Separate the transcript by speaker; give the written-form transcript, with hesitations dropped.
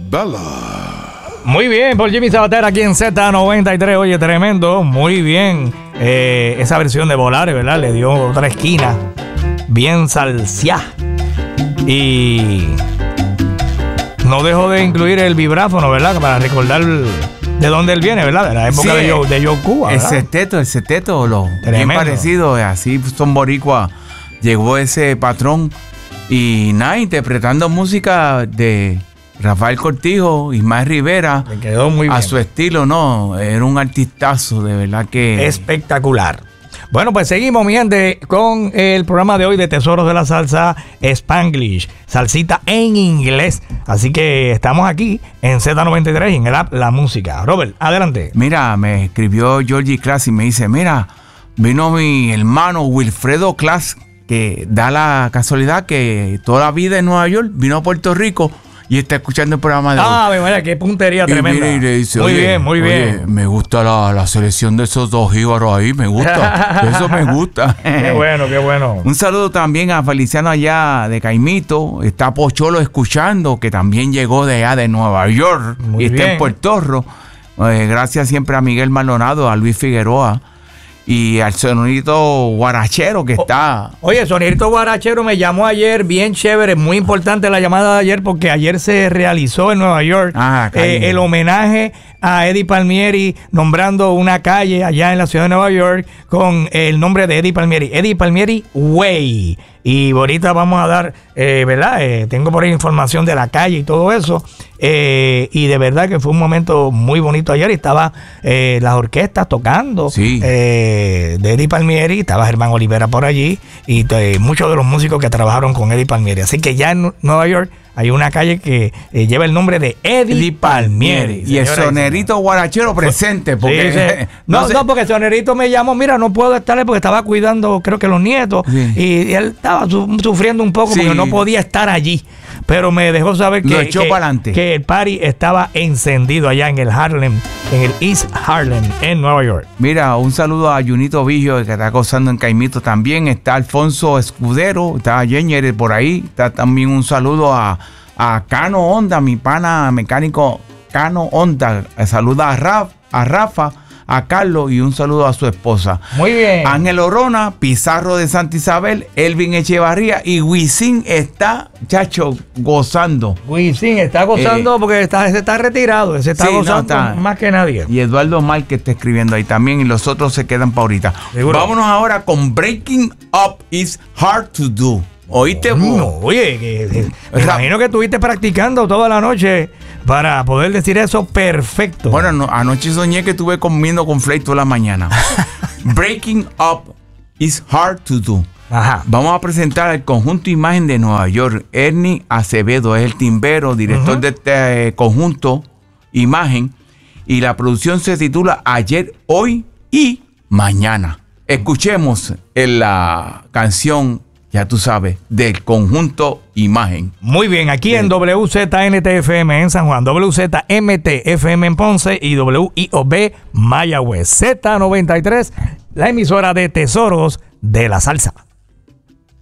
Speaker 1: Bella.
Speaker 2: Muy bien, por Jimmy Sabater aquí en Z93. Oye, tremendo, muy bien. Esa versión de Volare, ¿verdad? Le dio otra esquina. Bien salseá. Y no dejo de incluir el vibráfono, ¿verdad? Para recordar de dónde él viene, ¿verdad? De la época de Joe Cuba.
Speaker 3: El seteto, bien parecido. Así son boricua. Llegó ese patrón. Y nada, interpretando música de Rafael Cortijo, Ismael Rivera.
Speaker 2: Me quedó muy bien.
Speaker 3: A su estilo, ¿no? Era un artistazo, de verdad que...
Speaker 2: espectacular. Bueno, pues seguimos, mi gente, con el programa de hoy de Tesoros de la Salsa Spanglish. Salsita en inglés. Así que estamos aquí en Z93, en el app La Música. Robert, adelante.
Speaker 3: Mira, me escribió Georgie Class y me dice, mira, vino mi hermano Wilfredo Class, que da la casualidad que toda la vida en Nueva York, vino a Puerto Rico y está escuchando el programa de hoy.
Speaker 2: Mira, qué puntería
Speaker 3: y
Speaker 2: tremenda.
Speaker 3: Mira, y le dice,
Speaker 2: muy bien.
Speaker 3: Oye, me gusta la selección de esos dos jíbaros ahí, me gusta. Eso me gusta.
Speaker 2: Qué bueno.
Speaker 3: Un saludo también a Feliciano allá de Caimito. Está Pocholo escuchando, que también llegó de allá de Nueva York.
Speaker 2: Muy
Speaker 3: y
Speaker 2: bien.
Speaker 3: está en Puerto Rico. Gracias siempre a Miguel Maldonado, a Luis Figueroa. Y al sonidito guarachero que está.
Speaker 2: Oye, el sonidito guarachero me llamó ayer, bien chévere, muy importante la llamada de ayer, porque ayer se realizó en Nueva York el homenaje a Eddie Palmieri, nombrando una calle allá en la ciudad de Nueva York con el nombre de Eddie Palmieri Way. Y ahorita vamos a dar, ¿verdad? Tengo por ahí información de la calle y todo eso. Y de verdad que fue un momento muy bonito ayer. Y estaba las orquestas tocando de Eddie Palmieri. Estaba Germán Olivera por allí. Y muchos de los músicos que trabajaron con Eddie Palmieri. Así que ya en Nueva York hay una calle que lleva el nombre de Eddie Palmieri.
Speaker 3: Y el sonerito guarachero presente. Porque,
Speaker 2: sí. No, porque el sonerito me llamó, mira, no puedo estar porque estaba cuidando, creo que los nietos. Sí. Y él estaba sufriendo un poco porque no podía estar allí. Pero me dejó saber que el party estaba encendido allá en el Harlem, en el East Harlem, en Nueva York.
Speaker 3: Mira, un saludo a Junito Villo, que está gozando en Caimito también. Está Alfonso Escudero, está Jenner por ahí. Está también un saludo a Cano Honda, mi pana mecánico Cano Honda. Saluda a Rafa, a Carlos y un saludo a su esposa.
Speaker 2: Muy bien.
Speaker 3: Ángel Orona, Pizarro de Santa Isabel, Elvin Echevarría y Wisin está, chacho, gozando.
Speaker 2: Wisin está gozando porque se está retirado. Ese está gozando más que nadie.
Speaker 3: Y Eduardo Mal, que está escribiendo ahí también, y los otros se quedan para ahorita. ¿Seguro? Vámonos ahora con Breaking Up is Hard to Do. ¿Oíste?
Speaker 2: Oye, me imagino que estuviste practicando toda la noche para poder decir eso perfecto.
Speaker 3: Bueno, anoche soñé que estuve comiendo conflate toda la mañana. Breaking Up is Hard to Do.
Speaker 2: Ajá.
Speaker 3: Vamos a presentar el conjunto Imagen de Nueva York. Ernie Acevedo es el timbero, director de este conjunto Imagen. Y la producción se titula Ayer, Hoy y Mañana. Escuchemos la canción, ya tú sabes, del conjunto Imagen.
Speaker 2: Muy bien, aquí en WZNT-FM en San Juan, WZMT-FM en Ponce y WIOB Mayagüez. Z93, la emisora de Tesoros de la Salsa.